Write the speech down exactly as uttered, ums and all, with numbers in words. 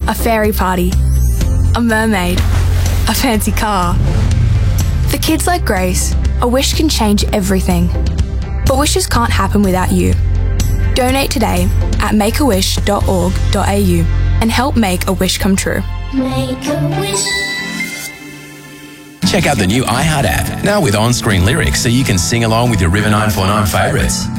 a fairy party, a mermaid, a fancy car. For kids like Grace, a wish can change everything. But wishes can't happen without you. Donate today at make a wish dot org dot a u and help make a wish come true. Make a wish. Check out the new iHeart app, now with on-screen lyrics so you can sing along with your River nine four nine favourites.